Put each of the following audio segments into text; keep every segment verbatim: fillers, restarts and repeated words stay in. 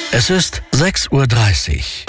Es ist sechs Uhr dreißig.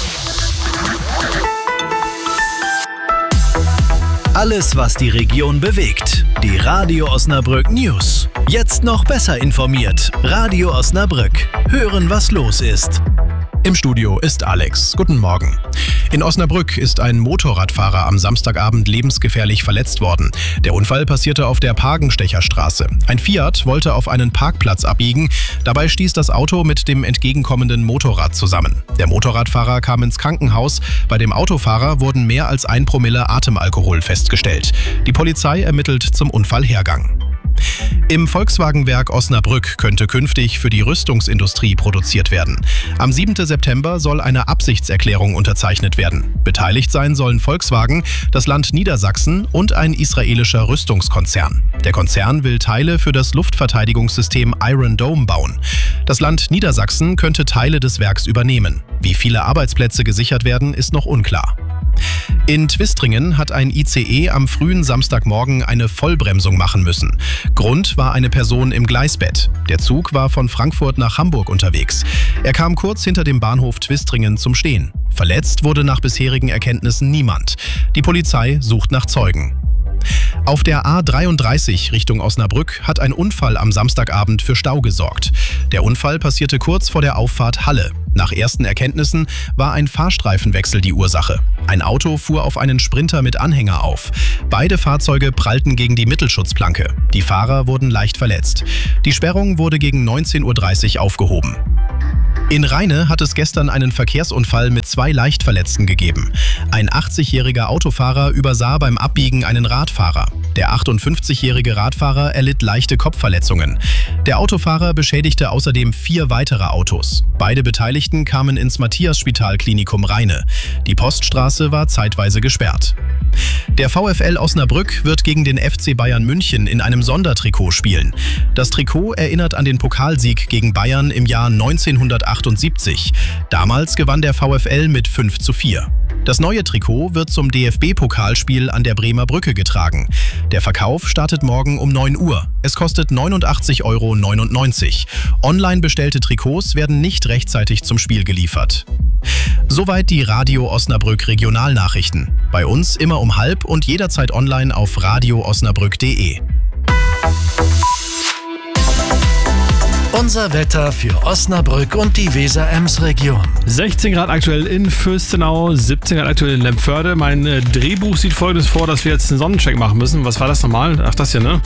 Alles, was die Region bewegt. Die Radio Osnabrück News. Jetzt noch besser informiert. Radio Osnabrück. Hören, was los ist. Im Studio ist Alex. Guten Morgen. In Osnabrück ist ein Motorradfahrer am Samstagabend lebensgefährlich verletzt worden. Der Unfall passierte auf der Pagenstecherstraße. Ein Fiat wollte auf einen Parkplatz abbiegen. Dabei stieß das Auto mit dem entgegenkommenden Motorrad zusammen. Der Motorradfahrer kam ins Krankenhaus. Bei dem Autofahrer wurden mehr als ein Promille Atemalkohol festgestellt. Die Polizei ermittelt zum Unfallhergang. Im Volkswagenwerk Osnabrück könnte künftig für die Rüstungsindustrie produziert werden. Am siebten September soll eine Absichtserklärung unterzeichnet werden. Beteiligt sein sollen Volkswagen, das Land Niedersachsen und ein israelischer Rüstungskonzern. Der Konzern will Teile für das Luftverteidigungssystem Iron Dome bauen. Das Land Niedersachsen könnte Teile des Werks übernehmen. Wie viele Arbeitsplätze gesichert werden, ist noch unklar. In Twistringen hat ein I C E am frühen Samstagmorgen eine Vollbremsung machen müssen. Grund war eine Person im Gleisbett. Der Zug war von Frankfurt nach Hamburg unterwegs. Er kam kurz hinter dem Bahnhof Twistringen zum Stehen. Verletzt wurde nach bisherigen Erkenntnissen niemand. Die Polizei sucht nach Zeugen. Auf der A dreiunddreißig Richtung Osnabrück hat ein Unfall am Samstagabend für Stau gesorgt. Der Unfall passierte kurz vor der Auffahrt Halle. Nach ersten Erkenntnissen war ein Fahrstreifenwechsel die Ursache. Ein Auto fuhr auf einen Sprinter mit Anhänger auf. Beide Fahrzeuge prallten gegen die Mittelschutzplanke. Die Fahrer wurden leicht verletzt. Die Sperrung wurde gegen neunzehn Uhr dreißig aufgehoben. In Rheine hat es gestern einen Verkehrsunfall mit zwei Leichtverletzten gegeben. Ein achtzigjähriger Autofahrer übersah beim Abbiegen einen Radfahrer. Der achtundfünfzigjährige Radfahrer erlitt leichte Kopfverletzungen. Der Autofahrer beschädigte außerdem vier weitere Autos. Beide Beteiligten kamen ins Matthias-Spital-Klinikum Rheine. Die Poststraße war zeitweise gesperrt. Der VfL Osnabrück wird gegen den F C Bayern München in einem Sondertrikot spielen. Das Trikot erinnert an den Pokalsieg gegen Bayern im Jahr neunzehnhundertachtundsiebzig. Damals gewann der VfL mit fünf zu vier. Das neue Trikot wird zum D F B-Pokalspiel an der Bremer Brücke getragen. Der Verkauf startet morgen um neun Uhr. Es kostet neunundachtzig Euro neunundneunzig. Online bestellte Trikots werden nicht rechtzeitig zum Spiel geliefert. Soweit die Radio Osnabrück Regionalnachrichten. Bei uns immer um halb und jederzeit online auf radio osnabrück punkt de. Unser Wetter für Osnabrück und die Weser-Ems-Region. sechzehn Grad aktuell in Fürstenau, siebzehn Grad aktuell in Lemförde. Mein äh, Drehbuch sieht Folgendes vor, dass wir jetzt einen Sonnencheck machen müssen. Was war das nochmal? Ach, das hier, ne?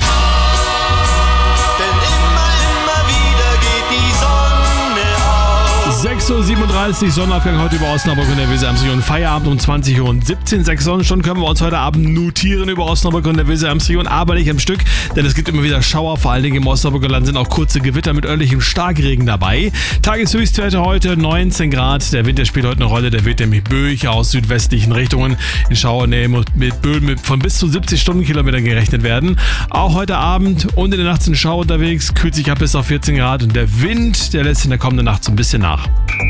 sechs Uhr siebenunddreißig, Sonnenaufgang heute über Osnabrück und der Weser-Ems-Region. Feierabend um zwanzig Uhr und siebzehn. Sechs Sonnenstunden können wir uns heute Abend notieren über Osnabrück und der Weser-Ems-Region, aber nicht am Stück, denn es gibt immer wieder Schauer, vor allen Dingen im Osnabrücker Land sind auch kurze Gewitter mit örtlichem Starkregen dabei. Tageshöchstwerte heute neunzehn Grad. Der Wind spielt heute eine Rolle, der weht nämlich böig aus südwestlichen Richtungen. In Schauernähe mit Böen mit von bis zu siebzig Stundenkilometern gerechnet werden. Auch heute Abend und in der Nacht sind Schauer unterwegs, kühlt sich ab bis auf vierzehn Grad und der Wind, der lässt in der kommenden Nacht so ein bisschen nach.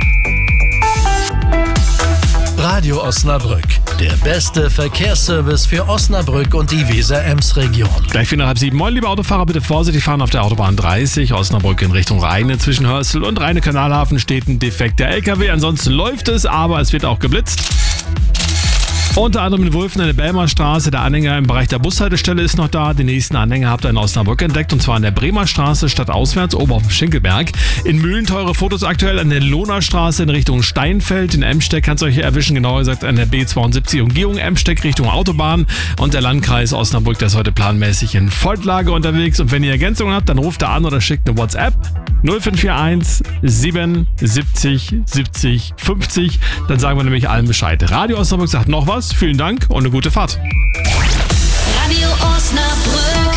Radio Osnabrück, der beste Verkehrsservice für Osnabrück und die Weser-Ems-Region. Gleich vier nach halb sieben. Moin, liebe Autofahrer, bitte vorsichtig fahren auf der Autobahn dreißig, Osnabrück in Richtung Rheine. Zwischen Hörstel und Rheine-Kanalhafen steht ein defekter L K W. Ansonsten läuft es, aber es wird auch geblitzt. Unter anderem in Wulfen in der Belmer Straße. Der Anhänger im Bereich der Bushaltestelle ist noch da. Den nächsten Anhänger habt ihr in Osnabrück entdeckt, und zwar an der Bremer Straße stadtauswärts, oben auf dem Schinkelberg. In Mühlen teure Fotos aktuell an der Lohner Straße in Richtung Steinfeld. In Emsteck kann es euch hier erwischen, genauer gesagt an der B zweiundsiebzig Umgehung Emsteck Richtung Autobahn. Und der Landkreis Osnabrück, der ist heute planmäßig in Volklage unterwegs. Und wenn ihr Ergänzungen habt, dann ruft da an oder schickt eine WhatsApp. null fünf vier eins sieben siebzig siebzig fünfzig. Dann sagen wir nämlich allen Bescheid. Radio Osnabrück sagt noch was. Vielen Dank und eine gute Fahrt. Radio Osnabrück.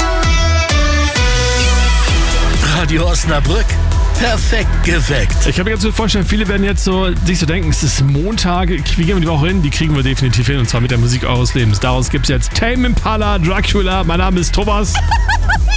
Radio Osnabrück. Perfekt geweckt. Ich kann mir ganz gut vorstellen, viele werden jetzt so sich so denken, es ist Montag, wie gehen wir die Woche hin? Die kriegen wir definitiv hin, und zwar mit der Musik eures Lebens. Daraus gibt es jetzt Tame Impala, Dracula. Mein Name ist Thomas.